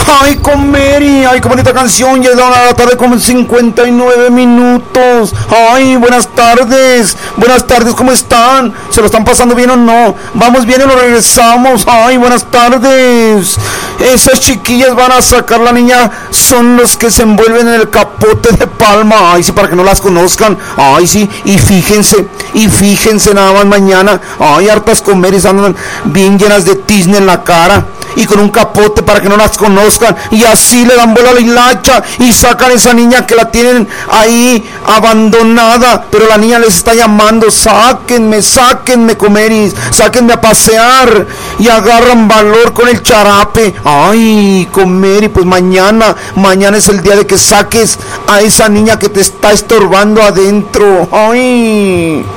Ay, Comeri, ay, qué bonita canción. Ya es la tarde con 59 minutos. Ay, buenas tardes. Buenas tardes, ¿cómo están? ¿Se lo están pasando bien o no? Vamos bien y lo regresamos. Ay, buenas tardes. Esas chiquillas van a sacar la niña. Son los que se envuelven en el capote de palma. Ay, sí, para que no las conozcan. Ay, sí, y fíjense nada más mañana. Ay, hartas Comeris andan bien llenas de tizne en la cara y con un capote para que no las conozcan, y así le dan vuelo a la hilacha y sacan a esa niña que la tienen ahí abandonada, pero la niña les está llamando: sáquenme, Comeris, sáquenme a pasear, y agarran valor con el charape. Ay, Comeri, pues mañana es el día de que saques a esa niña que te está estorbando adentro. Ay.